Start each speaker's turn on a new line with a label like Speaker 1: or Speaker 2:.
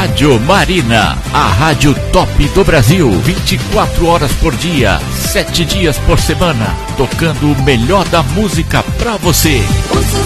Speaker 1: Rádio Marina, a rádio top do Brasil, 24 horas por dia, 7 dias por semana, tocando o melhor da música pra você.
Speaker 2: O